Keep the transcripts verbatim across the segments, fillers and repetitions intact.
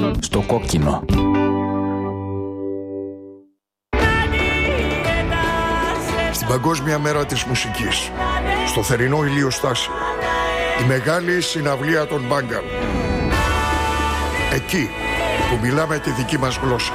Στο κόκκινο. Στην Παγκόσμια Μέρα της Μουσικής, στο θερινό ηλιοστάσιο, η μεγάλη συναυλία των Μπάγκαλ. Εκεί που μιλάμε τη δική μας γλώσσα.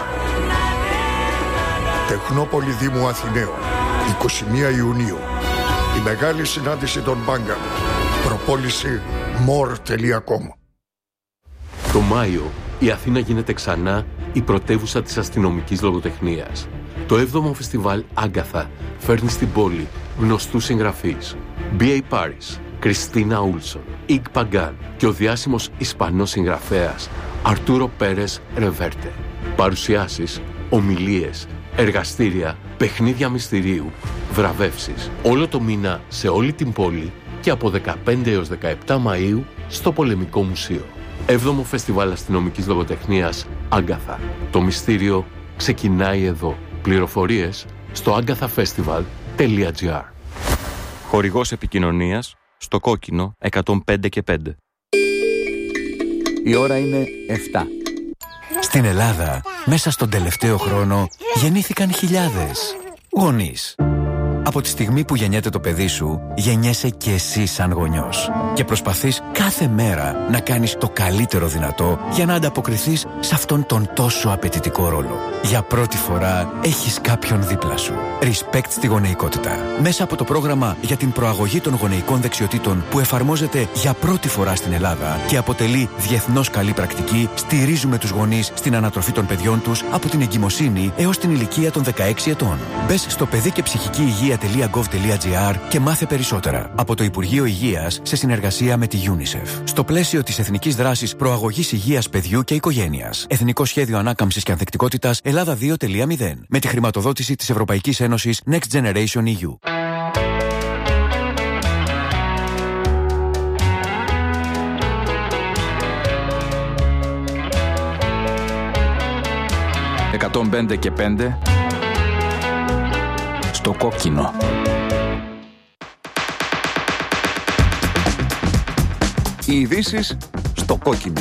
Τεχνόπολη Δήμου Αθηναίων, εικοστή πρώτη Ιουνίου. Η μεγάλη συνάντηση των Μπάγκαλ. Προπόληση more τελεία com. Το Μάιο η Αθήνα γίνεται ξανά η πρωτεύουσα της αστυνομικής λογοτεχνίας. Το έβδομο φεστιβάλ Άγκαθα φέρνει στην πόλη γνωστούς συγγραφείς. μπι έι Paris, Κριστίνα Ούλσον, Ιγ Παγκάν και ο διάσημος Ισπανός συγγραφέας Αρτούρο Πέρες Ρεβέρτε. Παρουσιάσεις, ομιλίες, εργαστήρια, παιχνίδια μυστηρίου, βραβεύσεις. Όλο το μήνα σε όλη την πόλη και από δεκαπέντε έως δεκαεπτά Μαΐου στο Πολεμικό Μουσείο. Έβδομο Φεστιβάλ Αστυνομικής Λογοτεχνίας Άγκαθα. Το μυστήριο ξεκινάει εδώ. Πληροφορίες στο άγκαθαφεστιβάλ τελεία τζι άρ. Χορηγός επικοινωνίας στο κόκκινο εκατόν πέντε και πέντε. Η ώρα είναι επτά. Στην Ελλάδα, μέσα στον τελευταίο χρόνο, γεννήθηκαν χιλιάδες γονείς. Από τη στιγμή που γεννιέται το παιδί σου, γεννιέσαι και εσύ σαν γονιός. Και προσπαθείς κάθε μέρα να κάνεις το καλύτερο δυνατό για να ανταποκριθείς σε αυτόν τον τόσο απαιτητικό ρόλο. Για πρώτη φορά έχεις κάποιον δίπλα σου. Respect στη γονεϊκότητα. Μέσα από το πρόγραμμα για την προαγωγή των γονεϊκών δεξιοτήτων που εφαρμόζεται για πρώτη φορά στην Ελλάδα και αποτελεί διεθνώς καλή πρακτική, στηρίζουμε τους γονείς στην ανατροφή των παιδιών τους από την εγκυμοσύνη έως την ηλικία των δεκαέξι ετών. Μπες στο παιδί και ψυχική υγεία τελεία γκοβ τελεία τζι άρ και μάθε περισσότερα από το Υπουργείο Υγείας σε συνεργασία με τη UNICEF. Στο πλαίσιο της Εθνικής Δράσης Προαγωγής Υγείας Παιδιού και Οικογένειας. Εθνικό Σχέδιο Ανάκαμψης και Ανθεκτικότητας Ελλάδα δύο τελεία μηδέν. Με τη χρηματοδότηση της Ευρωπαϊκής Ένωσης Next Generation ι γιου. εκατόν πέντε και πέντε. Στο κόκκινο. Οι ειδήσεις στο κόκκινο.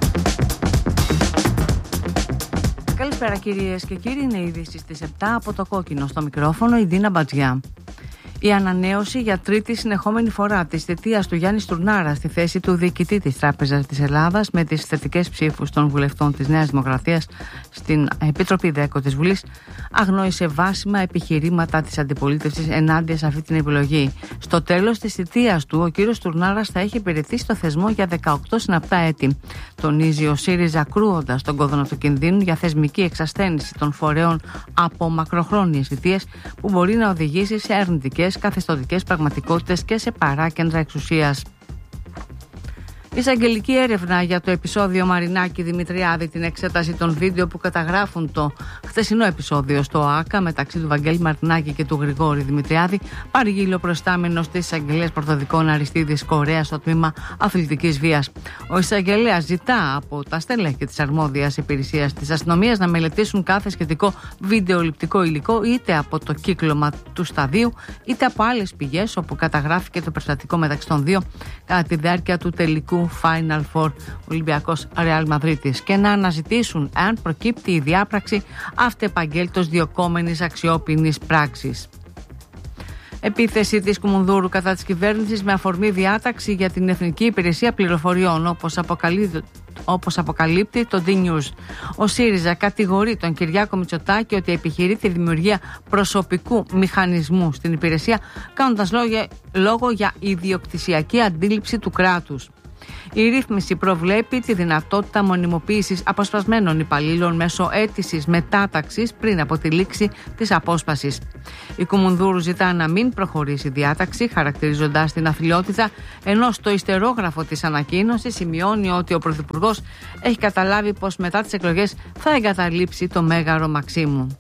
Καλησπέρα κυρίες και κύριοι, είναι οι ειδήσεις στις επτά από το κόκκινο. Στο μικρόφωνο η Δίνα Μπατζιά. Η ανανέωση για τρίτη συνεχόμενη φορά της θητείας του Γιάννη Στουρνάρα στη θέση του διοικητή της Τράπεζας της Ελλάδας, με τις θετικές ψήφους των βουλευτών της Νέας Δημοκρατίας στην Επιτροπή ΔΕΚΟ της Βουλής, αγνόησε βάσιμα επιχειρήματα της αντιπολίτευσης ενάντια σε αυτή την επιλογή. Στο τέλος της θητείας του, ο κύριος Στουρνάρας θα έχει υπηρετήσει στο θεσμό για δεκαοκτώ συναπτά έτη. Τονίζει ο ΣΥΡΙΖΑ, κρούοντας τον κόδωνα του κινδύνου για θεσμική εξασθένηση των φορέων από μακροχρόνιες θητείες που μπορεί να οδηγήσει σε αρνητικές καθεστωτικές πραγματικότητες και σε παράκεντρα εξουσίας. Εισαγγελική έρευνα για το επεισόδιο Μαρινάκη Δημητριάδη, την εξέταση των βίντεο που καταγράφουν το χθεσινό επεισόδιο στο ΟΑΚΑ μεταξύ του Βαγγέλη Μαρινάκη και του Γρηγόρη Δημητριάδη, παρήγγειλε ο προϊστάμενος της Εισαγγελίας Πορτοδικών Αριστίδης Κορέα στο τμήμα αθλητικής βίας. Ο εισαγγελέας ζητά από τα στελέχη της αρμόδιας υπηρεσίας της αστυνομίας να μελετήσουν κάθε σχετικό βιντεοληπτικό υλικό, είτε από το κύκλωμα του σταδίου, είτε από άλλες πηγές όπου καταγράφηκε το περιστατικό μεταξύ των δύο κατά τη διάρκεια του τελικού Final Four Ολυμπιακός Ρεάλ Μαδρίτης, και να αναζητήσουν αν προκύπτει η διάπραξη αυτεπαγγέλτος διωκόμενης αξιόπινης πράξης. Επίθεση της Κουμουνδούρου κατά της κυβέρνησης με αφορμή διάταξη για την Εθνική Υπηρεσία Πληροφοριών, όπως αποκαλύπτει, όπως αποκαλύπτει το D-News. Ο ΣΥΡΙΖΑ κατηγορεί τον Κυριάκο Μητσοτάκη ότι επιχειρεί τη δημιουργία προσωπικού μηχανισμού στην υπηρεσία, κάνοντας λόγο για ιδιοκτησιακή αντίληψη του κράτους. Η ρύθμιση προβλέπει τη δυνατότητα μονιμοποίησης αποσπασμένων υπαλλήλων μέσω αίτησης μετάταξης πριν από τη λήξη της απόσπασης. Η Κουμουνδούρου ζητά να μην προχωρήσει διάταξη, χαρακτηρίζοντας την αθλιότητα, ενώ στο ιστερόγραφο της ανακοίνωσης σημειώνει ότι ο Πρωθυπουργός έχει καταλάβει πως μετά τις εκλογές θα εγκαταλείψει το Μέγαρο Μαξίμου.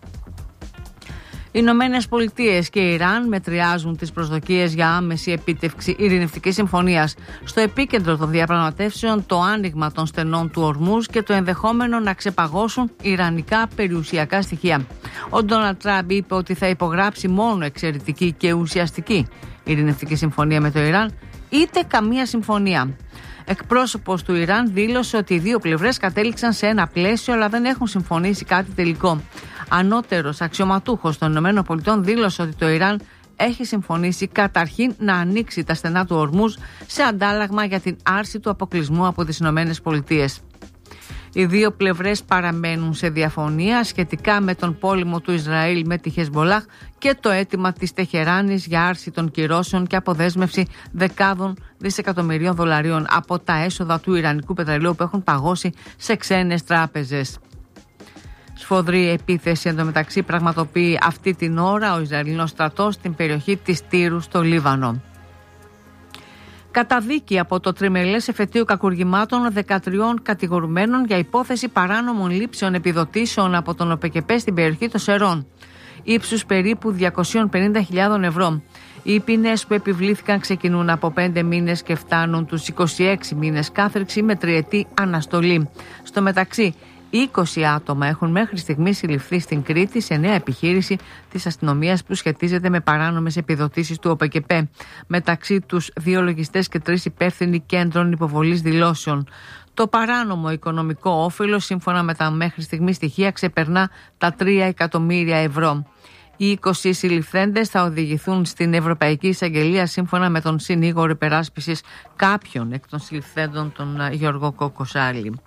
Οι Ηνωμένες Πολιτείες και η Ιράν μετριάζουν τις προσδοκίες για άμεση επίτευξη ειρηνευτικής συμφωνίας. Στο επίκεντρο των διαπραγματεύσεων το άνοιγμα των στενών του Ορμούζ και το ενδεχόμενο να ξεπαγώσουν ιρανικά περιουσιακά στοιχεία. Ο Ντόναλντ Τραμπ είπε ότι θα υπογράψει μόνο εξαιρετική και ουσιαστική ειρηνευτική συμφωνία με το Ιράν, είτε καμία συμφωνία. Εκπρόσωπος του Ιράν δήλωσε ότι οι δύο πλευρές κατέληξαν σε ένα πλαίσιο, αλλά δεν έχουν συμφωνήσει κάτι τελικό. Ανώτερος αξιωματούχος των ΗΠΑ δήλωσε ότι το Ιράν έχει συμφωνήσει καταρχήν να ανοίξει τα στενά του Ορμούζ σε αντάλλαγμα για την άρση του αποκλεισμού από τις ΗΠΑ. Οι δύο πλευρές παραμένουν σε διαφωνία σχετικά με τον πόλεμο του Ισραήλ με τη Χεσμολάχ και το αίτημα της Τεχεράνης για άρση των κυρώσεων και αποδέσμευση δεκάδων δισεκατομμυρίων δολαρίων από τα έσοδα του Ιρανικού πετρελαίου που έχουν παγώσει σε ξένες τράπεζες. Σφοδρή επίθεση εντωμεταξύ πραγματοποιεί αυτή την ώρα ο Ισραηλινός στρατός στην περιοχή της Τύρου στο Λίβανο. Καταδίκη από το τριμελές εφετείο κακουργημάτων δεκατριών κατηγορουμένων για υπόθεση παράνομων λήψεων επιδοτήσεων από τον ΟΠΕΚΕΠΕ στην περιοχή των Σερών, ύψους περίπου διακόσιες πενήντα χιλιάδες ευρώ. Οι ποινές που επιβλήθηκαν ξεκινούν από πέντε μήνες και φτάνουν τους είκοσι έξι μήνες κάθριξη με τριετή αναστολή. Στο μεταξύ, είκοσι άτομα έχουν μέχρι στιγμής συλληφθεί στην Κρήτη σε νέα επιχείρηση της αστυνομίας που σχετίζεται με παράνομες επιδοτήσεις του ΟΠΕΚΕΠΕ. Μεταξύ τους δύο λογιστές και τρεις υπεύθυνοι κέντρων υποβολής δηλώσεων. Το παράνομο οικονομικό όφελος, σύμφωνα με τα μέχρι στιγμής στοιχεία, ξεπερνά τα τρία εκατομμύρια ευρώ. Οι είκοσι συλληφθέντες θα οδηγηθούν στην Ευρωπαϊκή Εισαγγελία σύμφωνα με τον συνήγορο υπεράσπισης κάποιων εκ των συλληφθέντων, τον Γιώργο Κοκοσάλη.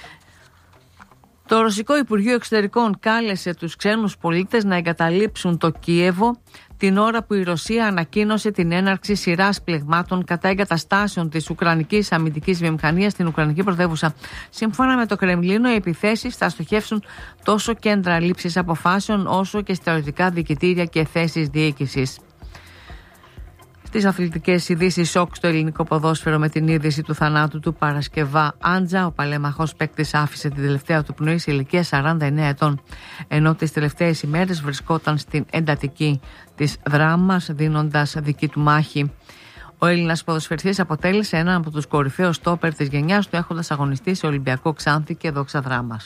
Το Ρωσικό Υπουργείο Εξωτερικών κάλεσε τους ξένους πολίτες να εγκαταλείψουν το Κίεβο την ώρα που η Ρωσία ανακοίνωσε την έναρξη σειράς πλεγμάτων κατά εγκαταστάσεων της Ουκρανικής αμυντικής βιομηχανίας στην Ουκρανική πρωτεύουσα. Σύμφωνα με το Κρεμλίνο, οι επιθέσεις θα στοχεύσουν τόσο κέντρα λήψης αποφάσεων όσο και στρατιωτικά διοικητήρια και θέσεις διοίκησης. Στις αθλητικές ειδήσεις, σοκ στο ελληνικό ποδόσφαιρο με την είδηση του θανάτου του Παρασκευά Άντζα. Ο παλέμαχος παίκτης άφησε την τελευταία του πνοή σε ηλικία σαράντα εννέα ετών, ενώ τις τελευταίες ημέρες βρισκόταν στην εντατική της δράμας δίνοντας δική του μάχη. Ο Έλληνας ποδοσφαιριστής αποτέλεσε έναν από τους κορυφαίους στόπερ της γενιάς του, έχοντας αγωνιστεί σε Ολυμπιακό Ξάνθη και Δόξα Δράμας.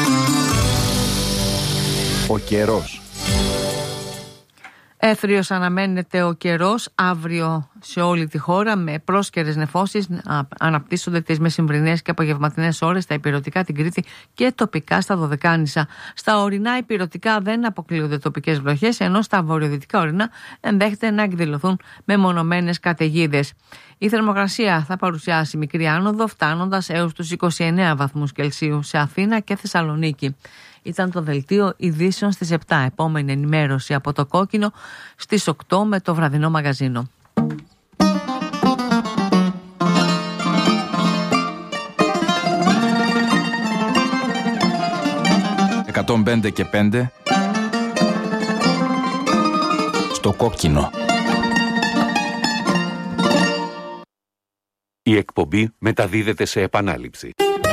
Ο καιρός. Έθριος αναμένεται ο καιρός αύριο σε όλη τη χώρα, με πρόσκαιρες νεφώσεις. Αναπτύσσονται τις μεσημβρινές και απογευματινές ώρες στα ηπειρωτικά, την Κρήτη και τοπικά στα Δωδεκάνησα. Στα ορεινά ηπειρωτικά δεν αποκλείονται τοπικές βροχές, ενώ στα βορειοδυτικά ορεινά ενδέχεται να εκδηλωθούν μεμονωμένες καταιγίδες. Η θερμοκρασία θα παρουσιάσει μικρή άνοδο, φτάνοντας έως τους είκοσι εννέα βαθμούς Κελσίου σε Αθήνα και Θεσσαλονίκη. Ήταν το δελτίο ειδήσεων στις επτά. Επόμενη ενημέρωση από το Κόκκινο στις οκτώ με το βραδινό μαγαζίνο. εκατόν πέντε και πέντε στο Κόκκινο. Η εκπομπή μεταδίδεται σε επανάληψη.